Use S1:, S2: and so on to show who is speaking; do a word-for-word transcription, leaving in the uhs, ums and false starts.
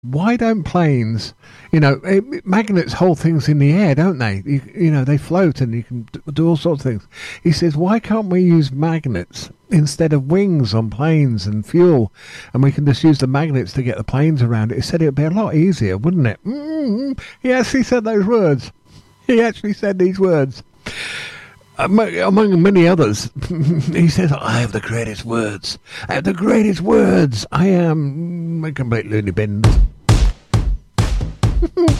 S1: why don't planes, you know, it, magnets hold things in the air, don't they? You, you know, they float and you can do all sorts of things. He says, why can't we use magnets instead of wings on planes and fuel? And we can just use the magnets to get the planes around it. He said it would be a lot easier, wouldn't it? Mm-hmm. He actually said those words. He actually said these words. Among many others, he says, I have the greatest words. I have the greatest words. I am a complete loony bin.